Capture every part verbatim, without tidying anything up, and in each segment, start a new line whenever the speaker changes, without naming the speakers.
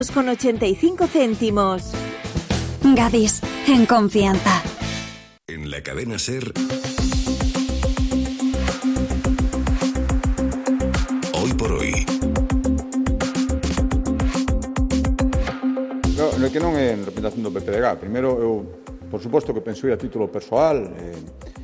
con ochenta y cinco céntimos.
Gadis, en confianza.
En la cadena SER, Hoy por Hoy.
No, no é que non é en representación do P P D G. Primeiro, eu, por suposto que penso ir a título persoal, eh,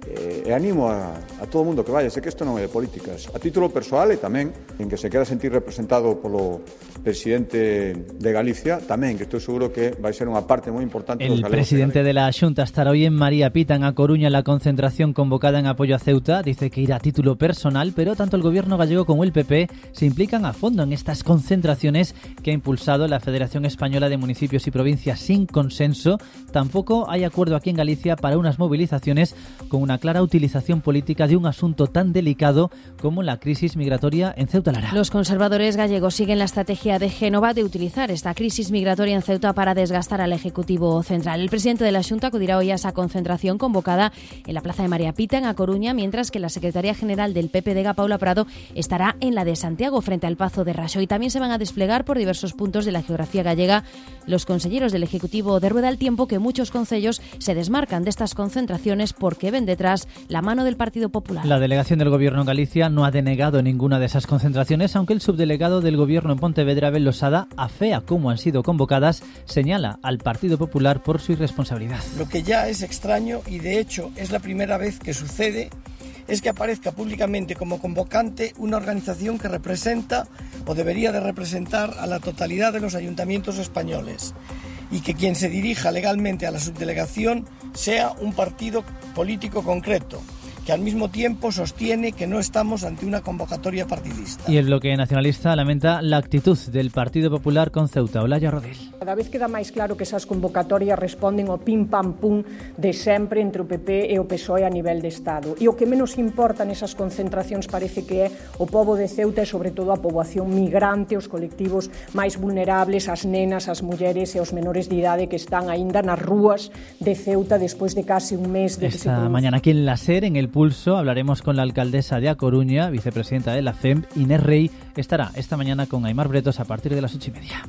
e animo a, a todo o mundo que vaya, sei que isto non é de políticas, a título persoal e tamén en que se quera sentir representado polo presidente de Galicia, tamén, que estou seguro que vai ser unha parte moi importante
El
dos galegos.
presidente de la Xunta estará hoy en María Pita, en A Coruña, en la concentración convocada en apoyo a Ceuta. Dice que irá a título personal, pero tanto el gobierno gallego como el P P se implican a fondo en estas concentraciones que ha impulsado la Federación Española de Municipios y Provincias sin consenso. Tampoco hay acuerdo aquí en Galicia para unas movilizaciones con una clara utilización política de un asunto tan delicado como la crisis migratoria en Ceuta Lara.
Los conservadores gallegos siguen la estrategia de Génova de utilizar esta crisis migratoria en Ceuta para desgastar al Ejecutivo Central. El presidente de la Xunta acudirá hoy a esa concentración convocada en la plaza de María Pita, en A Coruña, mientras que la secretaria general del P P D G, Paula Prado, estará en la de Santiago, frente al Pazo de Raxo. Y también se van a desplegar por diversos puntos de la geografía gallega los conselleros del Ejecutivo de Rueda, al tiempo que muchos concellos se desmarcan de estas concentraciones porque ven detrás la mano del Partido Popular.
La delegación del Gobierno en Galicia no ha denegado ninguna de esas concentraciones, aunque el subdelegado del Gobierno en Pontevedra, Abel Losada, afea cómo han sido convocadas, señala al Partido Popular por su irresponsabilidad.
Lo que ya es extraño, y de hecho es la primera vez que sucede, es que aparezca públicamente como convocante una organización que representa o debería de representar a la totalidad de los ayuntamientos españoles, y que quien se dirija legalmente a la subdelegación sea un partido político concreto, que al mismo tiempo sostiene que no estamos ante una convocatoria partidista.
Y el bloque nacionalista lamenta la actitud del Partido Popular con Ceuta. Olaya Rodil.
Cada vez queda máis claro que esas convocatorias responden ao pim-pam-pum de sempre entre o P P e o P S O E a nivel de Estado. E o que menos importa nesas concentracións parece que é o pobo de Ceuta e sobre todo a poboación migrante, os colectivos máis vulnerables, as nenas, as mulleres e os menores de idade que están aínda nas rúas de Ceuta despois de case un mes de que se
Esta mañana aquí en la SER, en El Pulso, hablaremos con la alcaldesa de A Coruña, vicepresidenta de la C E M, Inés Rey. Estará esta mañana con Aimar Bretos a partir de las ocho y media.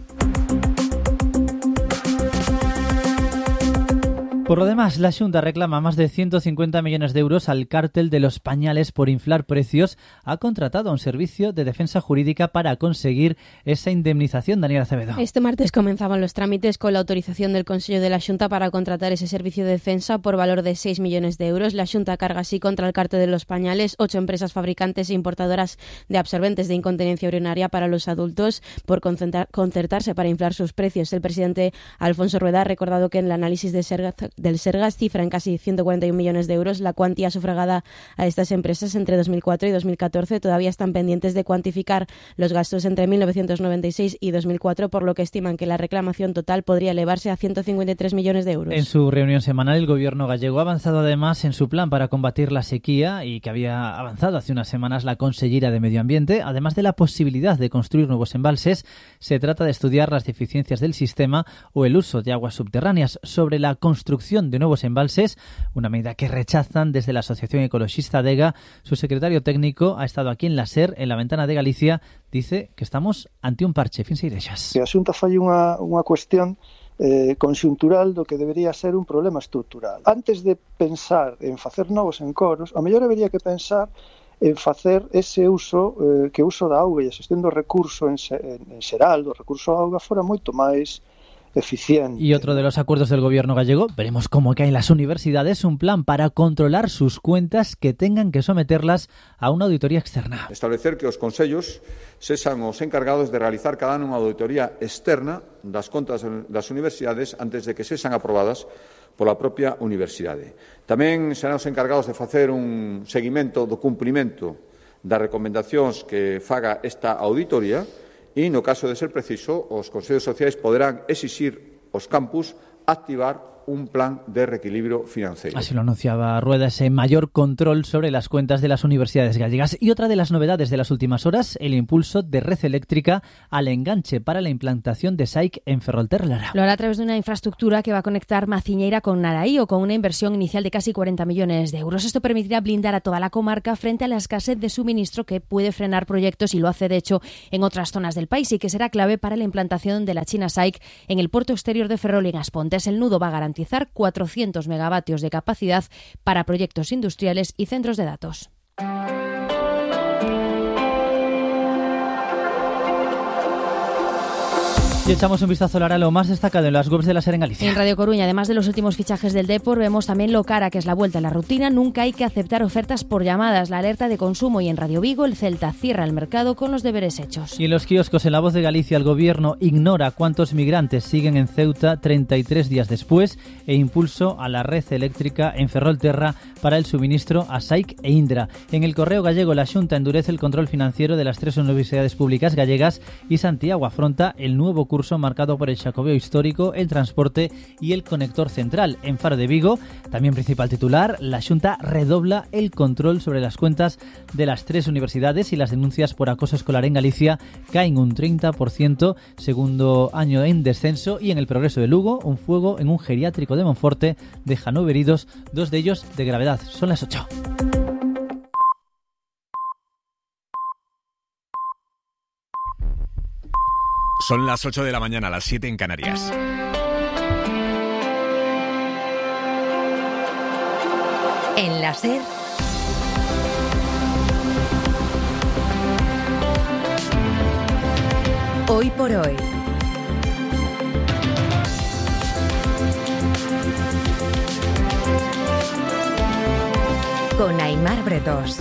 Por lo demás, la Xunta reclama más de ciento cincuenta millones de euros al cártel de los pañales por inflar precios. Ha contratado a un servicio de defensa jurídica para conseguir esa indemnización. Daniela Acevedo.
Este martes comenzaban los trámites con la autorización del Consejo de la Xunta para contratar ese servicio de defensa por valor de seis millones de euros. La Xunta carga así contra el cártel de los pañales, ocho empresas fabricantes e importadoras de absorbentes de incontinencia urinaria para los adultos por concertarse para inflar sus precios. El presidente Alfonso Rueda ha recordado que en el análisis de Sergas del Sergas cifra en casi ciento cuarenta y un millones de euros la cuantía sufragada a estas empresas entre dos mil cuatro y dos mil catorce. Todavía están pendientes de cuantificar los gastos entre mil novecientos noventa y seis y dos mil cuatro, por lo que estiman que la reclamación total podría elevarse a ciento cincuenta y tres millones de euros.
En su reunión semanal, el gobierno gallego ha avanzado además en su plan para combatir la sequía, y que había avanzado hace unas semanas la consellera de Medio Ambiente. Además de la posibilidad de construir nuevos embalses, se trata de estudiar las deficiencias del sistema o el uso de aguas subterráneas. Sobre la construcción de nuevos embalses, una medida que rechazan desde la Asociación Ecologista Dega. Su secretario técnico ha estado aquí en la SER, en la Ventana de Galicia. Dice que estamos ante un parche. Fin Seirexas.
A Xunta fai unha, unha cuestión eh, conxuntural do que debería ser un problema estrutural. Antes de pensar en facer novos encoros, a mellor debería que pensar en facer ese uso, eh, que o uso da auga e a xestión do recurso en, en, en xeral, do recurso da auga, fora moito máis eficiente.
Y otro de los acuerdos del gobierno gallego, veremos cómo caen las universidades, un plan para controlar sus cuentas que tengan que someterlas a una auditoría externa.
Establecer que os consellos sexan os encargados de realizar cada ano unha auditoría externa das contas das universidades antes de que sexan aprobadas pola propia universidade. Tamén serán os encargados de facer un seguimento do cumprimento das recomendacións que faga esta auditoría. E, no caso de ser preciso, os consellos sociais poderán exixir aos campus activar un plan de reequilibrio financiero.
Así lo anunciaba Rueda, ese mayor control sobre las cuentas de las universidades gallegas. Y otra de las novedades de las últimas horas, el impulso de Red Eléctrica al enganche para la implantación de S A I C en Ferrolterra.
Lo hará a través de una infraestructura que va a conectar Maciñeira con Naraío, con una inversión inicial de casi cuarenta millones de euros. Esto permitirá blindar a toda la comarca frente a la escasez de suministro que puede frenar proyectos, y lo hace de hecho en otras zonas del país, y que será clave para la implantación de la China S A I C en el puerto exterior de Ferrol y en Aspontes. El nudo va a garantizar cuatrocientos megavatios de capacidad para proyectos industriales y centros de datos.
Y echamos un vistazo ahora a lo más destacado en las webs de la SER en Galicia.
En Radio Coruña, además de los últimos fichajes del Depor, vemos también lo cara que es la vuelta a la rutina. Nunca hay que aceptar ofertas por llamadas. La alerta de consumo. Y en Radio Vigo, el Celta cierra el mercado con los deberes hechos.
Y en los kioscos, en La Voz de Galicia, el gobierno ignora cuántos migrantes siguen en Ceuta treinta y tres días después, e impulso a la red eléctrica en Ferrolterra para el suministro a S A I C e Indra. En el Correo Gallego, la Xunta endurece el control financiero de las tres universidades públicas gallegas, y Santiago afronta el nuevo curso marcado por el Xacobeo histórico, el transporte y el conector central. En Faro de Vigo, también principal titular, la Xunta redobla el control sobre las cuentas de las tres universidades, y las denuncias por acoso escolar en Galicia caen un treinta por ciento, segundo año en descenso. Y en el Progreso de Lugo, un fuego en un geriátrico de Monforte deja nueve heridos, dos de ellos de gravedad. Son las ocho.
Son las ocho de la mañana, las siete en Canarias.
En la SER, Hoy por Hoy. Con Aimar Bretos.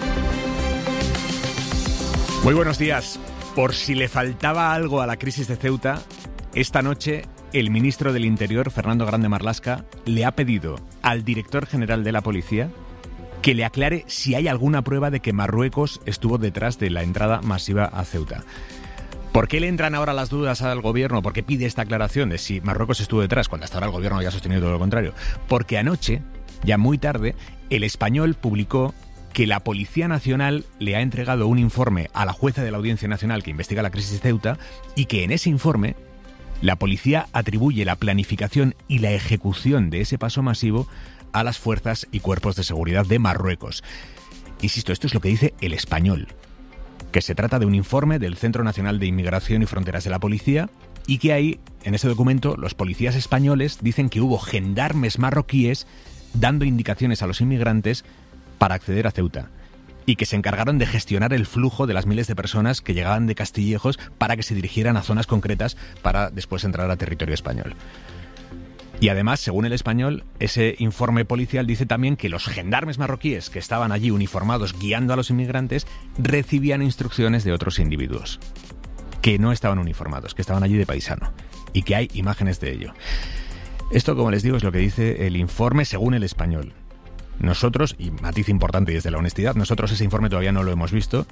Muy buenos días. Por si le faltaba algo a la crisis de Ceuta, esta noche el ministro del Interior, Fernando Grande Marlaska, le ha pedido al director general de la policía que le aclare si hay alguna prueba de que Marruecos estuvo detrás de la entrada masiva a Ceuta. ¿Por qué le entran ahora las dudas al gobierno? ¿Por qué pide esta aclaración de si Marruecos estuvo detrás, cuando hasta ahora el gobierno había sostenido todo lo contrario? Porque anoche, ya muy tarde, El Español publicó que la Policía Nacional le ha entregado un informe a la jueza de la Audiencia Nacional que investiga la crisis de Ceuta, y que en ese informe la policía atribuye la planificación y la ejecución de ese paso masivo a las fuerzas y cuerpos de seguridad de Marruecos. Insisto, esto es lo que dice El Español, que se trata de un informe del Centro Nacional de Inmigración y Fronteras de la Policía, y que ahí, en ese documento, los policías españoles dicen que hubo gendarmes marroquíes dando indicaciones a los inmigrantes para acceder a Ceuta, y que se encargaron de gestionar el flujo de las miles de personas que llegaban de Castillejos para que se dirigieran a zonas concretas para después entrar a territorio español. Y además, según El Español, ese informe policial dice también que los gendarmes marroquíes que estaban allí uniformados guiando a los inmigrantes recibían instrucciones de otros individuos que no estaban uniformados, que estaban allí de paisano, y que hay imágenes de ello. Esto, como les digo, es lo que dice el informe según El Español. Nosotros, y matiz importante desde la honestidad, nosotros ese informe todavía no lo hemos visto,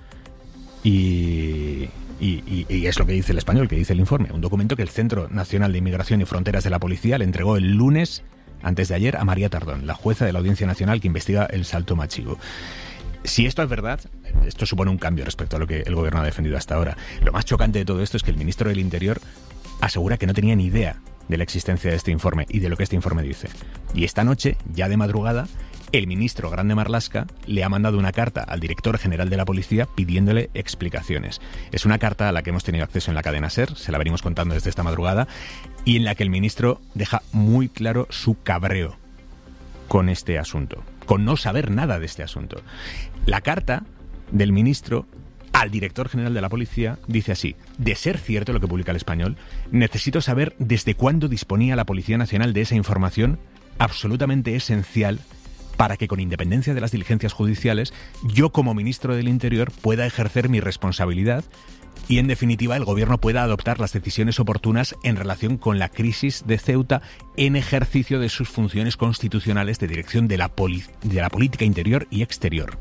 y, y, y, y es lo que dice El Español, que dice el informe. Un documento que el Centro Nacional de Inmigración y Fronteras de la Policía le entregó el lunes, antes de ayer, a María Tardón, la jueza de la Audiencia Nacional que investiga el Salto Machigo. Si esto es verdad, esto supone un cambio respecto a lo que el gobierno ha defendido hasta ahora. Lo más chocante de todo esto es que el ministro del Interior asegura que no tenía ni idea de la existencia de este informe y de lo que este informe dice. Y esta noche, ya de madrugada, el ministro Grande Marlaska le ha mandado una carta al director general de la policía pidiéndole explicaciones. Es una carta a la que hemos tenido acceso en la cadena SER, se la venimos contando desde esta madrugada, y en la que el ministro deja muy claro su cabreo con este asunto, con no saber nada de este asunto. La carta del ministro al director general de la policía dice así: de ser cierto lo que publica El Español, necesito saber desde cuándo disponía la Policía Nacional de esa información absolutamente esencial para que, con independencia de las diligencias judiciales, yo como ministro del Interior pueda ejercer mi responsabilidad y, en definitiva, el gobierno pueda adoptar las decisiones oportunas en relación con la crisis de Ceuta en ejercicio de sus funciones constitucionales de dirección de la, poli- de la política interior y exterior.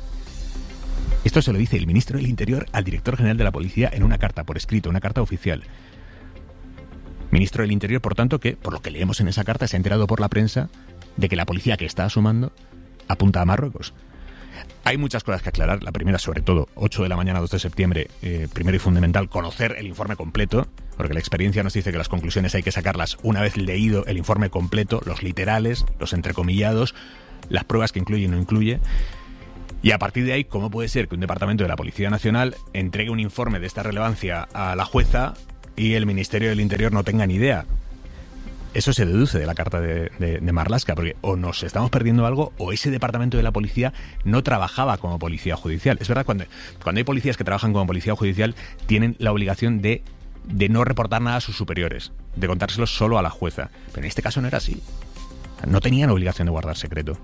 Esto se lo dice el ministro del Interior al director general de la Policía en una carta por escrito, una carta oficial. Ministro del Interior, por tanto, que, por lo que leemos en esa carta, se ha enterado por la prensa de que la policía que está asomando apunta a Marruecos. Hay muchas cosas que aclarar. La primera, sobre todo, ocho de la mañana, dos de septiembre, eh, primero y fundamental, conocer el informe completo, porque la experiencia nos dice que las conclusiones hay que sacarlas una vez leído el informe completo, los literales, los entrecomillados, las pruebas que incluye y no incluye. Y a partir de ahí, ¿cómo puede ser que un departamento de la Policía Nacional entregue un informe de esta relevancia a la jueza y el Ministerio del Interior no tenga ni idea? Eso se deduce de la carta de, de, de Marlaska, porque o nos estamos perdiendo algo o ese departamento de la policía no trabajaba como policía judicial. Es verdad, cuando, cuando hay policías que trabajan como policía judicial, tienen la obligación de, de no reportar nada a sus superiores, de contárselos solo a la jueza. Pero en este caso no era así. No tenían obligación de guardar secreto.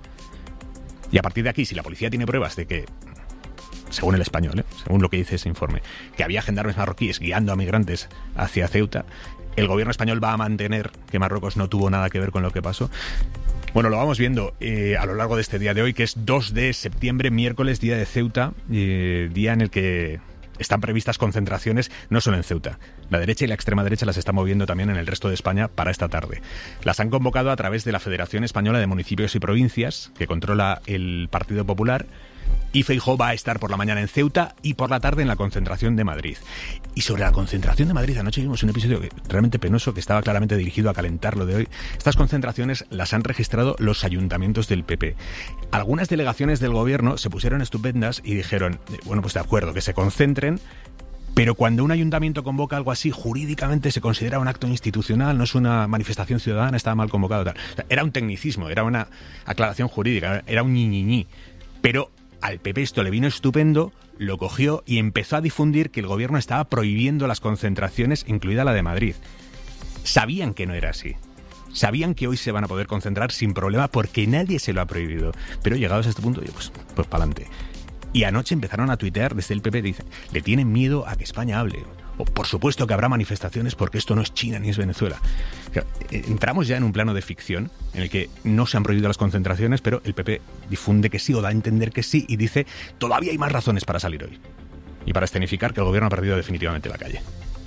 Y a partir de aquí, si la policía tiene pruebas de que, según el español, ¿eh? según lo que dice ese informe, que había gendarmes marroquíes guiando a migrantes hacia Ceuta, el gobierno español va a mantener que Marruecos no tuvo nada que ver con lo que pasó. Bueno, lo vamos viendo eh, a lo largo de este día de hoy, que es dos de septiembre, miércoles, día de Ceuta, eh, día en el que están previstas concentraciones, no solo en Ceuta. La derecha y la extrema derecha las están moviendo también en el resto de España para esta tarde. Las han convocado a través de la Federación Española de Municipios y Provincias, que controla el Partido Popular, y Feijóo va a estar por la mañana en Ceuta y por la tarde en la concentración de Madrid. Y sobre la concentración de Madrid, anoche vimos un episodio realmente penoso que estaba claramente dirigido a calentar lo de hoy. Estas concentraciones las han registrado los ayuntamientos del P P. Algunas delegaciones del gobierno se pusieron estupendas y dijeron, bueno, pues de acuerdo, que se concentren, pero cuando un ayuntamiento convoca algo así, jurídicamente se considera un acto institucional, no es una manifestación ciudadana, está mal convocado, tal. O sea, era un tecnicismo, era una aclaración jurídica, era un ñiñiñi. Pero al P P esto le vino estupendo, lo cogió y empezó a difundir que el gobierno estaba prohibiendo las concentraciones, incluida la de Madrid. Sabían que no era así. Sabían que hoy se van a poder concentrar sin problema porque nadie se lo ha prohibido. Pero llegados a este punto, pues, pues para adelante. Y anoche empezaron a tuitear desde el P P, dicen, le tienen miedo a que España hable. O por supuesto que habrá manifestaciones porque esto no es China ni es Venezuela. O sea, entramos ya en un plano de ficción en el que no se han prohibido las concentraciones, pero el P P difunde que sí o da a entender que sí y dice, todavía hay más razones para salir hoy. Y para escenificar que el gobierno ha perdido definitivamente la calle.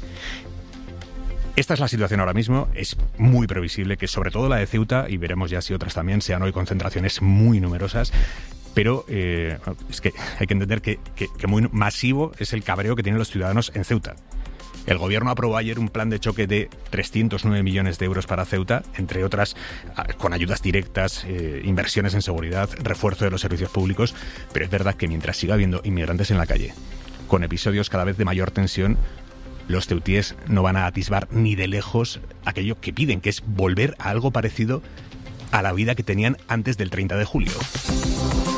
Esta es la situación ahora mismo. Es muy previsible que sobre todo la de Ceuta, y veremos ya si otras también, sean hoy concentraciones muy numerosas. Pero eh, es que hay que entender que, que, que muy masivo es el cabreo que tienen los ciudadanos en Ceuta. El gobierno aprobó ayer un plan de choque de trescientos nueve millones de euros para Ceuta, entre otras con ayudas directas, eh, inversiones en seguridad, refuerzo de los servicios públicos. Pero es verdad que mientras siga habiendo inmigrantes en la calle, con episodios cada vez de mayor tensión, los ceutíes no van a atisbar ni de lejos aquello que piden, que es volver a algo parecido a la vida que tenían antes del treinta de julio.